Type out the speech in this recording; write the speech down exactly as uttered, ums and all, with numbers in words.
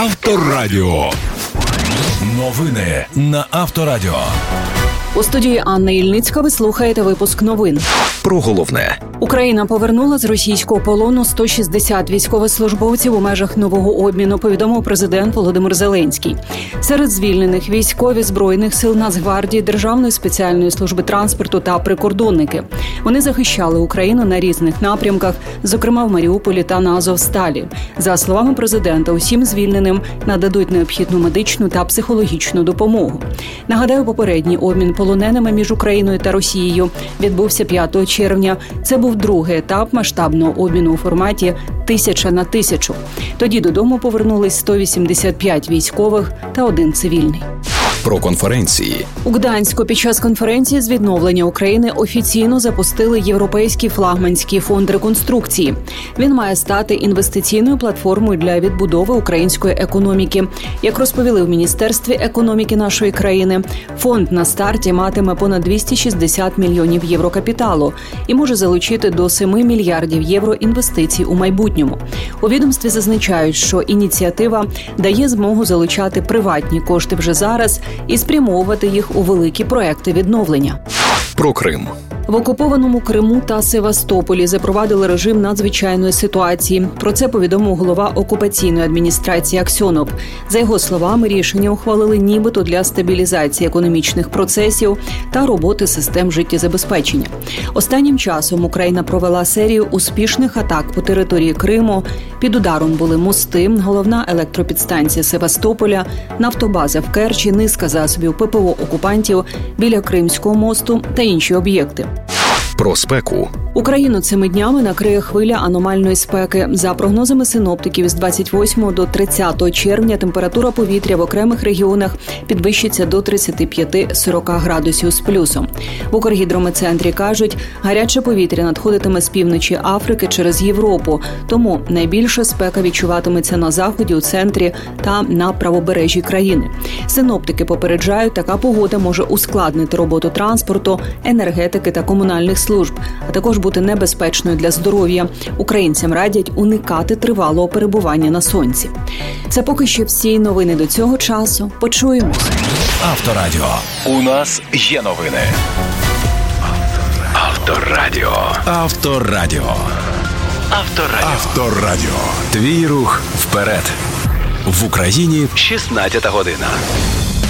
Авторадіо. Новини на Авторадіо. У студії Анна Ільницька ви слухаєте випуск новин. Про головне. Україна повернула з російського полону сто шістдесят військовослужбовців у межах нового обміну, повідомив президент Володимир Зеленський. Серед звільнених військові Збройних сил, Нацгвардії, Державної спеціальної служби транспорту та прикордонники. Вони захищали Україну на різних напрямках, зокрема в Маріуполі та на Азовсталі. За словами президента, усім звільненим нададуть необхідну медичну та психологічну допомогу. Нагадаю, попередній обмін полоненими між Україною та Росією відбувся п'ятого червня. Це був другий етап масштабного обміну у форматі тисяча на тисячу. Тоді додому повернулись сто вісімдесят п'ять військових та один цивільний. Про конференції. У Гданську під час конференції з відновлення України офіційно запустили Європейський флагманський фонд реконструкції. Він має стати інвестиційною платформою для відбудови української економіки. Як розповіли в Міністерстві економіки нашої країни, фонд на старті матиме понад двісті шістдесят мільйонів євро капіталу і може залучити до семи мільярдів євро інвестицій у майбутньому. У відомстві зазначають, що ініціатива дає змогу залучати приватні кошти вже зараз і спрямовувати їх у великі проекти відновлення. Про Крим. В окупованому Криму та Севастополі запровадили режим надзвичайної ситуації. Про це повідомив голова окупаційної адміністрації Аксьонов. За його словами, рішення ухвалили нібито для стабілізації економічних процесів та роботи систем життєзабезпечення. Останнім часом Україна провела серію успішних атак по території Криму. Під ударом були мости, головна електропідстанція Севастополя, нафтобаза в Керчі, низка засобів ППО окупантів біля Кримського мосту та інші об'єкти. Про спеку. Україну цими днями накриє хвиля аномальної спеки. За прогнозами синоптиків, з двадцять восьмого до тридцятого червня температура повітря в окремих регіонах підвищиться до тридцять п'ять - сорок градусів з плюсом. В Укргідрометцентрі кажуть, гаряче повітря надходитиме з півночі Африки через Європу, тому найбільша спека відчуватиметься на заході, у центрі та на правобережжі країни. Синоптики попереджають, така погода може ускладнити роботу транспорту, енергетики та комунальних служб, а також бути небезпечною для здоров'я. Українцям радять уникати тривалого перебування на сонці. Це поки що всі новини до цього часу. Почуємось. Авторадіо. У нас є новини. Авторадіо. Авторадіо. Авторадіо. Авторадіо. Твій рух вперед. В Україні шістнадцята година.